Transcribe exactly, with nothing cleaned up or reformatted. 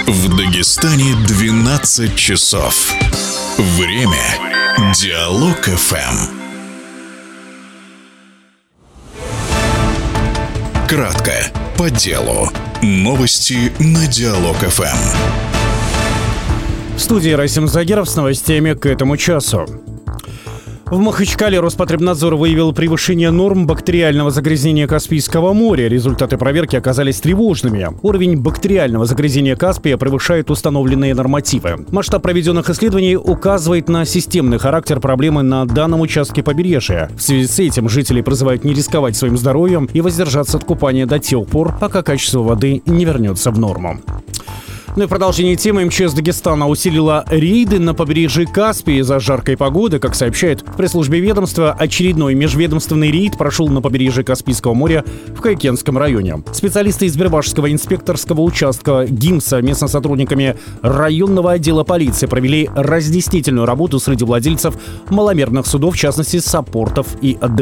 В Дагестане двенадцать часов. Время Диалог эф эм. Кратко, по делу. Новости на Диалог эф эм. В студии Расим Загиров с новостями к этому часу. В Махачкале Роспотребнадзор выявил превышение норм бактериального загрязнения Каспийского моря. Результаты проверки оказались тревожными. Уровень бактериального загрязнения Каспия превышает установленные нормативы. Масштаб проведенных исследований указывает на системный характер проблемы на данном участке побережья. В связи с этим жители призывают не рисковать своим здоровьем и воздержаться от купания до тех пор, пока качество воды не вернется в норму. Ну и в продолжении темы МЧС Дагестана усилила рейды на побережье Каспия из-за жаркой погоды. Как сообщает в пресс-службе ведомства, очередной межведомственный рейд прошел на побережье Каспийского моря в Кайкенском районе. Специалисты из Бербашского инспекторского участка ГИМ совместно с сотрудниками районного отдела полиции провели разъяснительную работу среди владельцев маломерных судов, в частности, саппортов и отдыхающих.